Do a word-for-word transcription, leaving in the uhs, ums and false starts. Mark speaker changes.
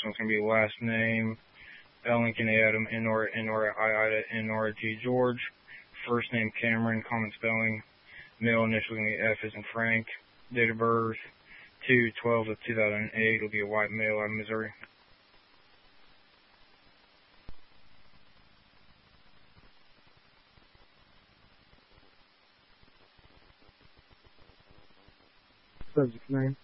Speaker 1: one's going to be last name, L Lincoln A Adam, N Nora, N Nora, I Ida, N Nora, G George. First name Cameron, common spelling. Middle initial going to be F as in Frank. Date of birth, two twelve of two thousand eight. Will be a white male out of Missouri.
Speaker 2: Subject name.